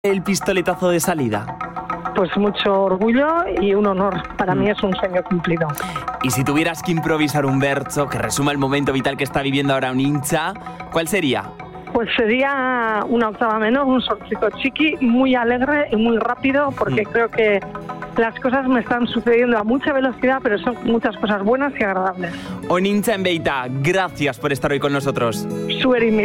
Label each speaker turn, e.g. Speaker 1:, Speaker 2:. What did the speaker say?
Speaker 1: el pistoletazo de salida?
Speaker 2: Pues mucho orgullo y un honor. Para mí es un sueño cumplido.
Speaker 1: Y si tuvieras que improvisar un verso que resuma el momento vital que está viviendo ahora un hincha, ¿cuál sería?
Speaker 2: Pues sería una octava menor, un solcito chiqui, muy alegre y muy rápido, porque creo que las cosas me están sucediendo a mucha velocidad, pero son muchas cosas buenas y agradables.
Speaker 1: Un hincha en Beita, gracias por estar hoy con nosotros.
Speaker 2: Sueri